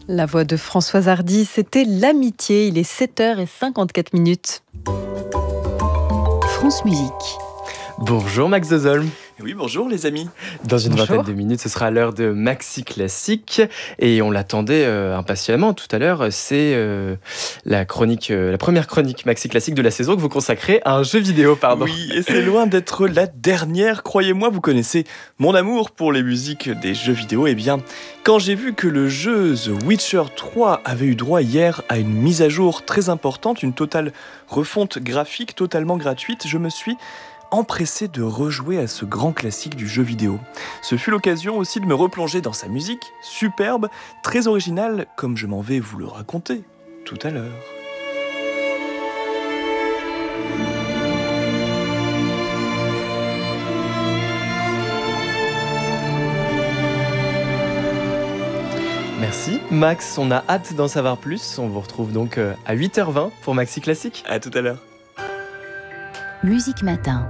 La voix de Françoise Hardy, c'était l'amitié. Il est 7h54. France Musique. Bonjour Max Dozolm. Oui, bonjour les amis. Dans une vingtaine de minutes, ce sera l'heure de Maxi Classique et on l'attendait impatiemment tout à l'heure. C'est la première chronique Maxi Classique de la saison que vous consacrez à un jeu vidéo, pardon. Oui, et c'est loin d'être la dernière. Croyez-moi, vous connaissez mon amour pour les musiques des jeux vidéo. Eh bien, quand j'ai vu que le jeu The Witcher 3 avait eu droit hier à une mise à jour très importante, une totale refonte graphique totalement gratuite, je me suis empressé de rejouer à ce grand classique du jeu vidéo. Ce fut l'occasion aussi de me replonger dans sa musique, superbe, très originale, comme je m'en vais vous le raconter tout à l'heure. Merci Max, on a hâte d'en savoir plus. On vous retrouve donc à 8h20 pour Maxi Classique. À tout à l'heure. Musique Matin.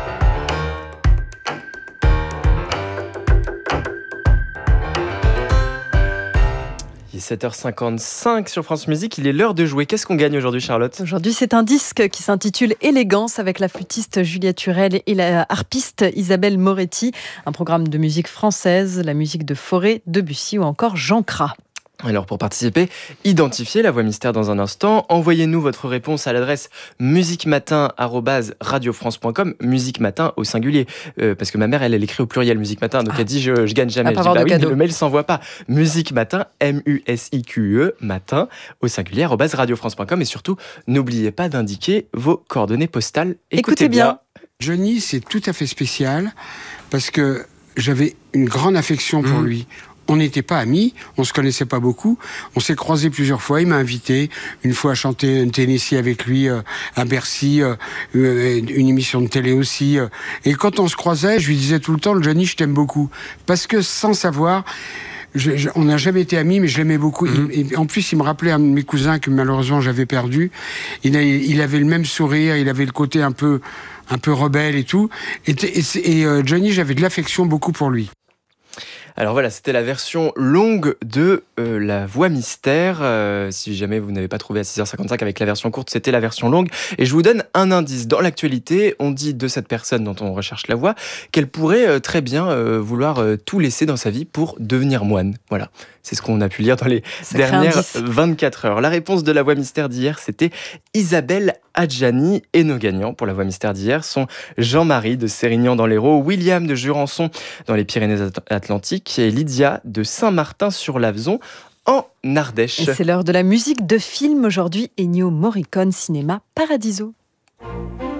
Il est 7h55 sur France Musique, il est l'heure de jouer. Qu'est-ce qu'on gagne aujourd'hui, Charlotte ? Aujourd'hui, c'est un disque qui s'intitule Élégance avec la flûtiste Julia Turel et la harpiste Isabelle Moretti. Un programme de musique française, la musique de Fauré, Debussy ou encore Jean Cras. Alors pour participer, identifiez la voix mystère dans un instant. Envoyez-nous votre réponse à l'adresse musiquematin@radiofrance.com. Musique matin au singulier. Parce que ma mère, elle écrit au pluriel Musique Matin. Donc elle dit je gagne jamais. Je dis oui, mais le mail s'envoie pas. Musique Matin, MUSIQE, matin au singulier @radiofrance.com. Et surtout, n'oubliez pas d'indiquer vos coordonnées postales. Écoutez bien. Johnny, c'est tout à fait spécial parce que j'avais une grande affection pour lui. On n'était pas amis, on se connaissait pas beaucoup. On s'est croisés plusieurs fois. Il m'a invité une fois à chanter un Tennessee avec lui à Bercy, une émission de télé aussi. Et quand on se croisait, je lui disais tout le temps, Johnny, je t'aime beaucoup, parce que sans savoir. On n'a jamais été amis, mais je l'aimais beaucoup. Et en plus, il me rappelait un de mes cousins que malheureusement j'avais perdu. Il avait le même sourire, il avait le côté un peu rebelle et tout. Et Johnny, j'avais de l'affection beaucoup pour lui. Alors voilà, c'était la version longue de La Voix Mystère. Si jamais vous n'avez pas trouvé à 6h55 avec la version courte, c'était la version longue. Et je vous donne un indice. Dans l'actualité, on dit de cette personne dont on recherche la voix qu'elle pourrait très bien vouloir tout laisser dans sa vie pour devenir moine. Voilà, c'est ce qu'on a pu lire dans les dernières 24 heures. La réponse de La Voix Mystère d'hier, c'était Isabelle Adjani. Et nos gagnants pour La Voix Mystère d'hier sont Jean-Marie de Sérignan dans l'Hérault, William de Jurançon dans les Pyrénées-Atlantiques et Lydia de Saint-Martin-sur-Lavezon en Ardèche. Et c'est l'heure de la musique de film aujourd'hui. Ennio Morricone, Cinéma Paradiso.